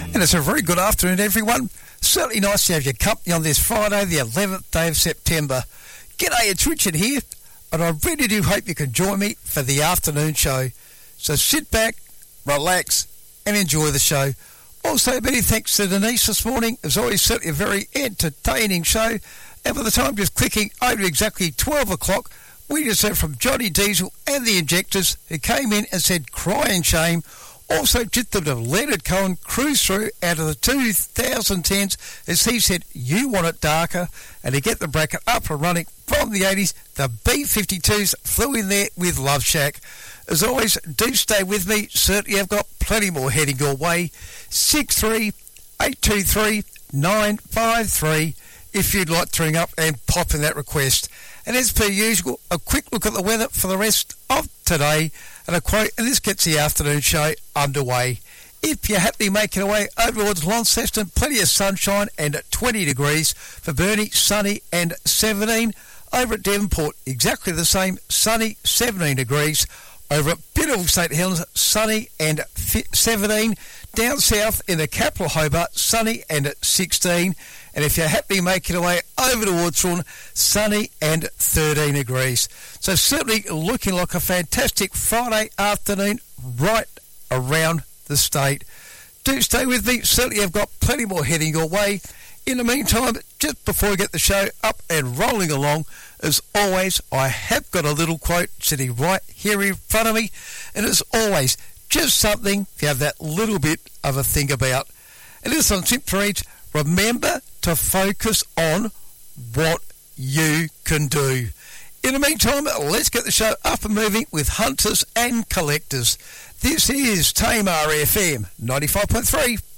And it's a very good afternoon, everyone. Certainly nice to have your company on this Friday, the 11th day of September. G'day, it's Richard here, and I really do hope you can join me for the afternoon show. So sit back, relax, and enjoy the show. Also, many thanks to Denise this morning. It was always certainly a very entertaining show. And by the time just clicking over exactly 12 o'clock, we just heard from Johnny Diesel and the Injectors, who came in and said, crying shame. Also, just a bit of Leonard Cohen cruise through out of the 2010s, as he said, you want it darker. And to get the bracket up and running from the 80s, the B-52s flew in there with Love Shack. As always, do stay with me. Certainly I've got plenty more heading your way. 63-823-953 if you'd like to ring up and pop in that request. And as per usual, a quick look at the weather for the rest of today and a quote, and this gets the afternoon show underway. If you're happily making your way over towards Launceston, plenty of sunshine and at 20 degrees. For Burnie, sunny and 17. Over at Devonport, exactly the same, sunny, 17 degrees. Over at beautiful St Helens, sunny and 17. Down south in the capital Hobart, sunny and at 16. And if you're happy making your way over towards Thorn, sunny and 13 degrees. So certainly looking like a fantastic Friday afternoon right around the state. Do stay with me. Certainly I've got plenty more heading your way. In the meantime, just before we get the show up and rolling along, as always, I have got a little quote sitting right here in front of me. And as always, just something if you have that little bit of a think about. And this one simply reads, remember to focus on what you can do. In the meantime, let's get the show up and moving with Hunters and Collectors. This is Tamar FM 95.3.